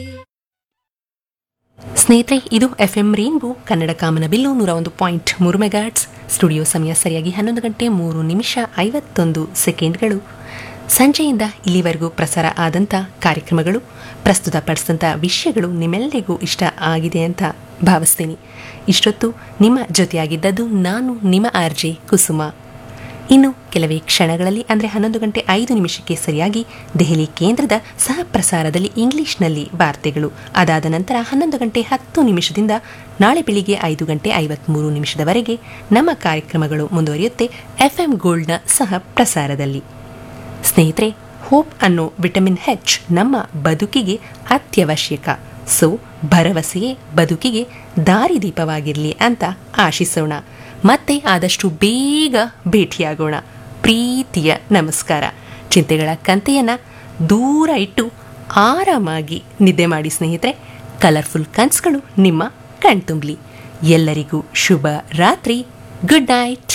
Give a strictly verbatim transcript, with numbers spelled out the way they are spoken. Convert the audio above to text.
ಸ್ನೇಹಿತರೆ, ಇದು F M rainbow Kannada ಕಾಮನಬಿಲ್ಲು ನೂರ ಒಂದು ಪಾಯಿಂಟ್ ಮೂರು ಮೆಗಾಟ್ಸ್. ಸ್ಟುಡಿಯೋ ಸಮಯ ಸರಿಯಾಗಿ ಹನ್ನೊಂದು ಗಂಟೆ ಮೂರು ನಿಮಿಷ ಐವತ್ತೊಂದು ಸೆಕೆಂಡ್ಗಳು. ಸಂಜೆಯಿಂದ ಇಲ್ಲಿವರೆಗೂ ಪ್ರಸಾರ ಆದಂಥ ಕಾರ್ಯಕ್ರಮಗಳು, ಪ್ರಸ್ತುತಪಡಿಸಿದಂಥ ವಿಷಯಗಳು ನಿಮ್ಮೆಲ್ಲರಿಗೂ ಇಷ್ಟ ಆಗಿದೆ ಅಂತ ಭಾವಿಸ್ತೀನಿ. ಇಷ್ಟೊತ್ತು ನಿಮ್ಮ ಜೊತೆಯಾಗಿದ್ದದ್ದು ನಾನು ನಿಮ್ಮ ಆರ್ ಜೆ ಕುಸುಮ. ಇನ್ನು ಕೆಲವೇ ಕ್ಷಣಗಳಲ್ಲಿ ಅಂದರೆ ಹನ್ನೊಂದು ಗಂಟೆ ಐದು ನಿಮಿಷಕ್ಕೆ ಸರಿಯಾಗಿ ದೆಹಲಿ ಕೇಂದ್ರದ ಸಹ ಪ್ರಸಾರದಲ್ಲಿ ಇಂಗ್ಲಿಷ್ನಲ್ಲಿ ವಾರ್ತೆಗಳು. ಅದಾದ ನಂತರ ಹನ್ನೊಂದು ಗಂಟೆ ಹತ್ತು ನಿಮಿಷದಿಂದ ನಾಳೆ ಬೆಳಿಗ್ಗೆ ಐದು ಗಂಟೆ ಐವತ್ತ್ಮೂರು ನಿಮಿಷದವರೆಗೆ ನಮ್ಮ ಕಾರ್ಯಕ್ರಮಗಳು ಮುಂದುವರಿಯುತ್ತೆ ಎಫ್ ಎಂ ಗೋಲ್ಡ್ನ ಸಹ ಪ್ರಸಾರದಲ್ಲಿ. ಸ್ನೇಹಿತರೆ, ಹೋಪ್ ಅನ್ನೋ ವಿಟಮಿನ್ ಹೆಚ್ ನಮ್ಮ ಬದುಕಿಗೆ ಅತ್ಯವಶ್ಯಕ. ಸೊ ಭರವಸೆಯೇ ಬದುಕಿಗೆ ದಾರಿದೀಪವಾಗಿರಲಿ ಅಂತ ಆಶಿಸೋಣ. ಮತ್ತೆ ಆದಷ್ಟು ಬೇಗ ಭೇಟಿಯಾಗೋಣ. ಪ್ರೀತಿಯ ನಮಸ್ಕಾರ. ಚಿಂತೆಗಳ ಕಂತೆಯನ್ನು ದೂರ ಇಟ್ಟು ಆರಾಮಾಗಿ ನಿದ್ದೆ ಮಾಡಿ ಸ್ನೇಹಿತರೆ. ಕಲರ್ಫುಲ್ ಕನಸುಗಳು ನಿಮ್ಮ ಕಣ್ತುಂಬ್ಲಿ. ಎಲ್ಲರಿಗೂ ಶುಭ ರಾತ್ರಿ. Good night.